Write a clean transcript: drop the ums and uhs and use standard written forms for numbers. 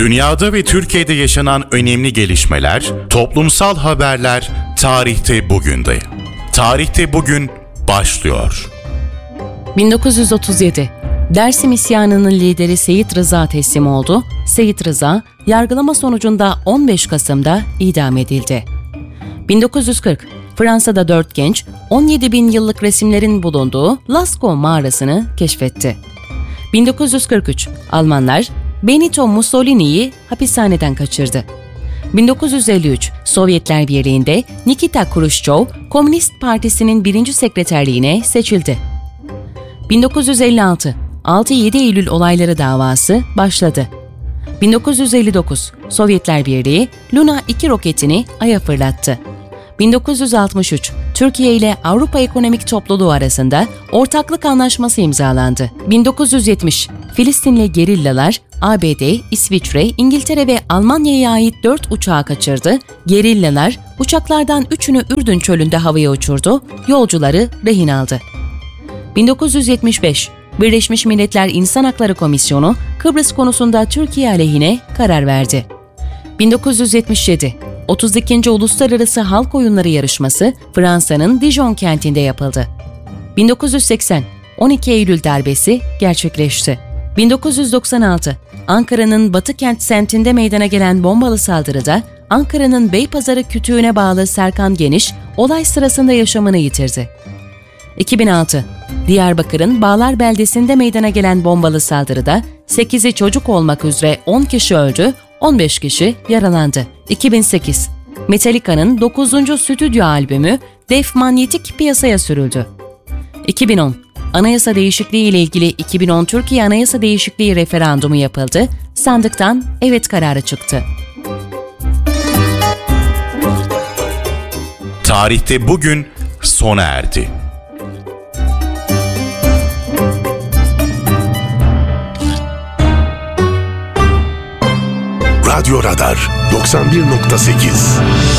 Dünyada ve Türkiye'de yaşanan önemli gelişmeler, toplumsal haberler tarihte bugünde. Tarihte bugün başlıyor. 1937 Dersim isyanının lideri Seyit Rıza teslim oldu. Seyit Rıza, yargılama sonucunda 15 Kasım'da idam edildi. 1940 Fransa'da 4 genç, 17 bin yıllık resimlerin bulunduğu Lascaux mağarasını keşfetti. 1943 Almanlar Benito Mussolini'yi hapishaneden kaçırdı. 1953 Sovyetler Birliği'nde Nikita Khrushchev, Komünist Partisi'nin 1. sekreterliğine seçildi. 1956 6-7 Eylül olayları davası başladı. 1959 Sovyetler Birliği Luna 2 roketini Ay'a fırlattı. 1963 Türkiye ile Avrupa Ekonomik Topluluğu arasında ortaklık anlaşması imzalandı. 1970 Filistinli gerillalar ABD, İsviçre, İngiltere ve Almanya'ya ait 4 uçağı kaçırdı. Gerillalar uçaklardan 3'ünü Ürdün çölünde havaya uçurdu, yolcuları rehin aldı. 1975 Birleşmiş Milletler İnsan Hakları Komisyonu Kıbrıs konusunda Türkiye aleyhine karar verdi. 1977 32. Uluslararası Halk Oyunları yarışması Fransa'nın Dijon kentinde yapıldı. 1980 12 Eylül darbesi gerçekleşti. 1996 Ankara'nın Batıkent semtinde meydana gelen bombalı saldırıda Ankara'nın Beypazarı kütüğüne bağlı Serkan Geniş olay sırasında yaşamını yitirdi. 2006 Diyarbakır'ın Bağlar beldesinde meydana gelen bombalı saldırıda 8'i çocuk olmak üzere 10 kişi öldü, 15 kişi yaralandı. 2008 Metallica'nın 9. stüdyo albümü Def Manyetik piyasaya sürüldü. 2010 Anayasa değişikliği ile ilgili 2010 Türkiye Anayasa Değişikliği referandumu yapıldı, sandıktan evet kararı çıktı. Tarihte bugün sona erdi. Radyo Radar 91.8